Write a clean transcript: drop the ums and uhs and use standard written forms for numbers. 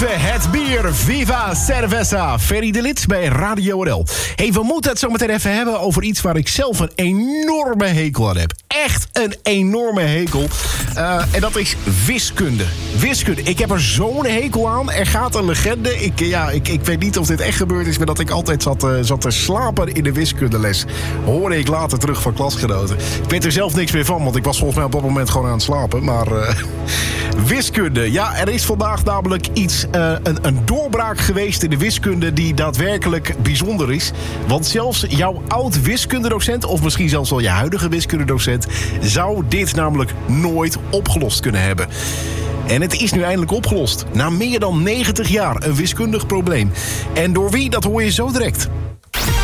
even het bier. Viva Cerveza. Ferry de Lid bij Radio NL. Hey, we moeten het zo meteen even hebben over iets waar ik zelf een enorme hekel aan heb. Echt een enorme hekel. En dat is wiskunde. Wiskunde. Ik heb er zo'n hekel aan. Er gaat een legende. Ik weet niet of dit echt gebeurd is, maar dat ik altijd zat te slapen in de wiskundeles. Hoorde ik later terug van klasgenoten. Ik weet er zelf niks meer van, want ik was volgens mij op dat moment gewoon aan het slapen. Maar wiskunde. Ja, er is vandaag namelijk een doorbraak geweest in de wiskunde die daadwerkelijk bijzonder is. Want zelfs jouw oud wiskundedocent, of misschien zelfs wel je huidige wiskundedocent, zou dit namelijk nooit opgelost kunnen hebben. En het is nu eindelijk opgelost. Na meer dan 90 jaar een wiskundig probleem. En door wie, dat hoor je zo direct.